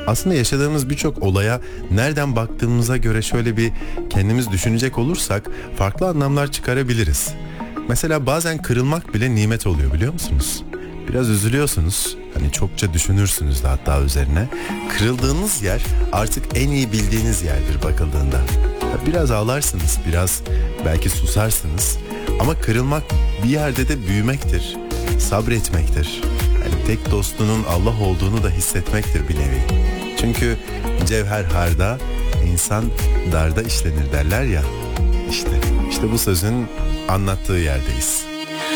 Aslında yaşadığımız birçok olaya nereden baktığımıza göre şöyle bir kendimiz düşünecek olursak farklı anlamlar çıkarabiliriz. Mesela bazen kırılmak bile nimet oluyor, biliyor musunuz? Biraz üzülüyorsunuz, hani çokça düşünürsünüz de hatta üzerine. Kırıldığınız yer artık en iyi bildiğiniz yerdir bakıldığında. Biraz ağlarsınız, biraz belki susarsınız. Ama kırılmak bir yerde de büyümektir, sabretmektir. Yani tek dostunun Allah olduğunu da hissetmektir bir nevi. Çünkü cevher harda, insan darda işlenir derler ya. İşte bu sözün anlattığı yerdeyiz.